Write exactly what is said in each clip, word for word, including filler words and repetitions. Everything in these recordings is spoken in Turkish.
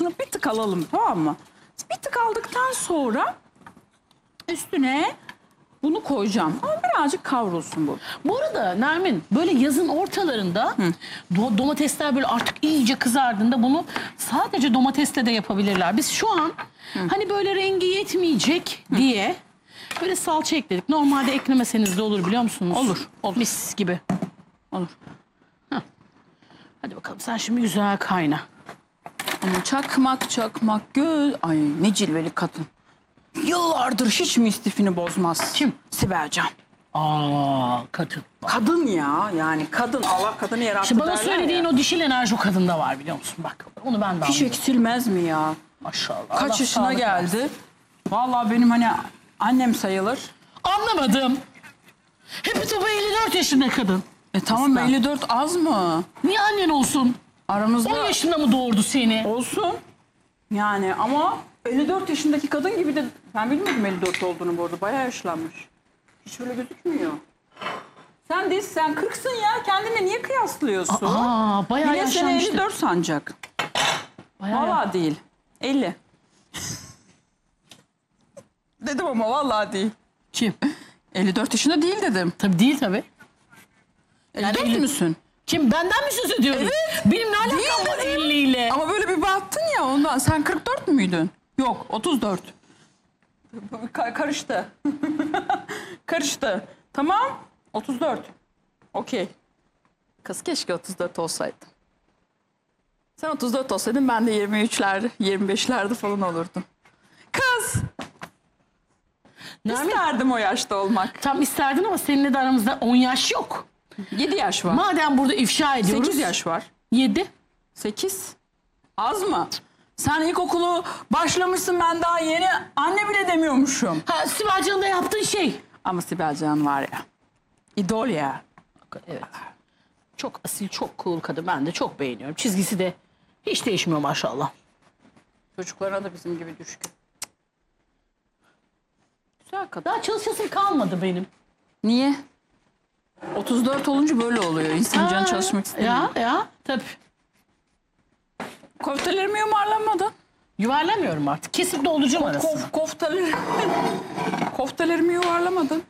sosunu bir tık alalım, tamam mı? Bir tık aldıktan sonra üstüne bunu koyacağım. Ama birazcık kavrulsun bu. Bu arada Nermin, böyle yazın ortalarında do domatesler böyle artık iyice kızardığında bunu sadece domatesle de yapabilirler. Biz şu an Hı. hani böyle rengi yetmeyecek Hı. diye böyle salça ekledik. Normalde eklemeseniz de olur, biliyor musunuz? Olur. Olur. Mis gibi. Olur. Heh. Hadi bakalım, sen şimdi güzel kayna. Ama çakmak çakmak göz... Ay ne cilveli kadın. Yıllardır hiç mi istifini bozmaz? Kim? Sibel Can. Aa, kadın. Kadın ya, yani kadın, Allah kadını yarattı İşte bana derler söylediğin ya. o dişil enerji o kadında var, biliyor musun? Bak onu ben de Hiç anladım. eksilmez mi ya? Maşallah. Kaç Allah yaşına sağlık geldi? versin. Vallahi benim hani annem sayılır. Anlamadım. Hep tabi elli dört yaşında kadın. E tamam, elli dört az mı? Niye annen olsun? Aramızda on yaşında mı doğurdu seni? olsun. Yani ama elli dört yaşındaki kadın gibi de, ben bilmiyordum elli dört olduğunu bu arada. Bayağı yaşlanmış. Hiç öyle gözükmüyor. Sen de sen kırksın ya, kendine niye kıyaslıyorsun? Aa, bayağı Millet seni yaşlanmıştı. elli dört sancak. Bayağı Vallahi değil. elli. Dedim ama vallahi değil. Kim? elli dört yaşında değil dedim. Tabii değil tabii. elli dört elli müsün? Kim? Benden mi söz ediyorsun? Evet. Benim ne alakam var elli ile? Ama böyle bir baktın ya ondan. Sen kırk dört müydün? Yok, otuz dört. Ka- karıştı. Karıştı. Tamam. otuz dört. Okey. Kız keşke otuz dört olsaydı. Sen otuz dört olsaydın ben de yirmi üçlerde, yirmi beşlerde falan olurdum. Kız. Nermin, İsterdim o yaşta olmak. tam isterdin ama seninle de aramızda on yaş yok. yedi yaş var. Madem burada ifşa ediyoruz. sekiz yaş var. yedi. sekiz. Az mı? Sen ilkokulu başlamışsın, ben daha yeni anne bile demiyormuşum. Ha, Sibel Can'da yaptığın şey. Ama Sibel Can var ya. İdol ya. Evet. Çok asil, çok cool kadın. Ben de çok beğeniyorum. Çizgisi de hiç değişmiyor maşallah. Çocuklarına da bizim gibi düşkün. Güzel kadın. Daha çalışasım kalmadı benim. Niye? otuz dört olunca böyle oluyor. İnsan canı çalışmak istemiyor. Ya ya tabii. Koftelerimi yuvarlanmadı. Yuvarlamıyorum artık. Kesip dolduracağım arasını. Kof, kofteleri... Koftelerimi yuvarlamadım.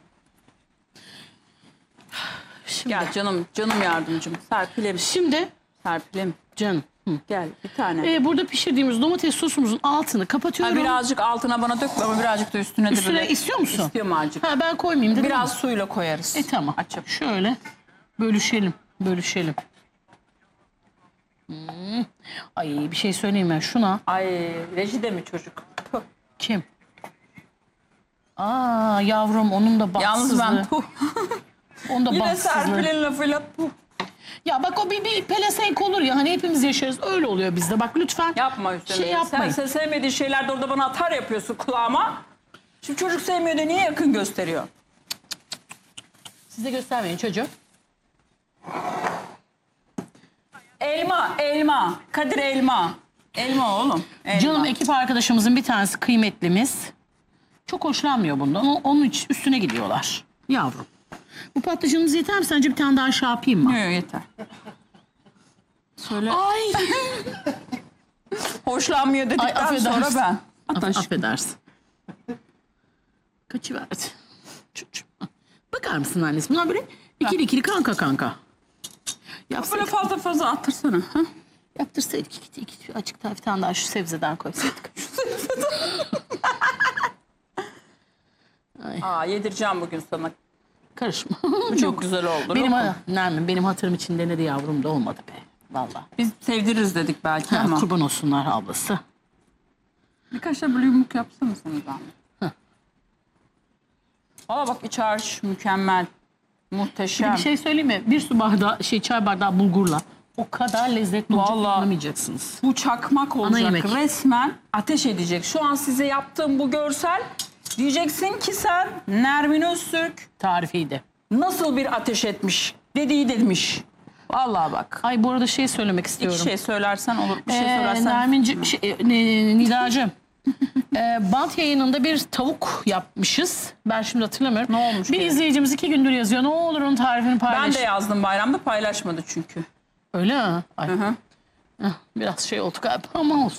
Şimdi, Gel canım, canım yardımcım. Serpil'im, şimdi Serpil'im. canım. Hı. Gel bir tane. Ee, burada pişirdiğimiz domates sosumuzun altını Ha, kapatıyorum. birazcık altına bana dökme ama birazcık da üstüne de Üstüne böyle. istiyor musun? İstiyorum azıcık. Ha, ben koymayayım dedim. Biraz suyla koyarız. E tamam. Açıp. Şöyle bölüşelim. Bölüşelim. Hmm. Ay bir şey söyleyeyim ben şuna. Ay rejide mi çocuk? Puh. Kim? Aa yavrum, onun da Yalnız bahtsızlığı. ben puh. Onun da Yine bahtsızlığı. Serpil'in lafıyla puh. Ya bak, o bir, bir pelesenk olur ya, hani hepimiz yaşarız, öyle oluyor bizde. Bak lütfen Yapma üstüne. şey yapmayın. Sen, sen sevmediğin şeyler de orada bana atar yapıyorsun kulağıma. Şimdi çocuk sevmiyor da niye yakın gösteriyor? Size göstermeyin çocuğum. Elma, elma. Kadir elma. Elma oğlum. Elma. Canım ekip arkadaşımızın bir tanesi kıymetlimiz. Çok hoşlanmıyor bundan. O- Onun için üstüne gidiyorlar. Yavrum. Bu patlıcanımız yeter mi? Sence bir tane daha şey yapayım mı? Yok yeter. Söyle. Ay. Hoşlanmıyor dedikten Ay, affedersin. sonra ben. At Aff- aşkım. affedersin. Kaçıverdi. Çocuğum. Bakar mısın annesi? Bunlar böyle ikili ikili kanka kanka. Böyle Yapsaydık. fazla fazla attırsana. Ha? Yaptırsaydık iki, iki, iki, açık bir tane daha şu sebzeden koysaydık. Aa yedireceğim bugün sana. Karışma. Bu çok güzel oldu. Benim, Lokum. ha- Nermin, benim hatırım için denedi yavrum, da olmadı be. Vallahi. Biz sevdiririz dedik belki Ha, ama. kurban olsunlar ablası. Birkaç da böyle yumruk yapsana sana zahmet. Aa bak iç harç mükemmel. Muhteşem. Bir şey söyleyeyim mi? Bir su bardağı, şey çay bardağı bulgurla o kadar lezzetli olacak, Vallahi. anlamayacaksınız. Bu çakmak olacak. yemek. Resmen ateş edecek. Şu an size yaptığım bu görsel, diyeceksin ki sen Nermin Öztürk Tarifiydi. nasıl bir ateş etmiş dediği demiş. Vallahi bak. Ay bu arada şey söylemek istiyorum. İki şey söylersen olur. Bir şey Ee, söylersen. Nerminci, şey, e, ne- Nidacığım. ee, bant yayınında bir tavuk yapmışız. Ben şimdi hatırlamıyorum. Ne olmuş Bir ki? izleyicimiz iki gündür yazıyor. Ne olur onun tarifini paylaş. Ben de yazdım bayramda, paylaşmadı çünkü. Öyle mi? Ay. Hı hı. Heh, biraz şey oldu galiba ama olsun.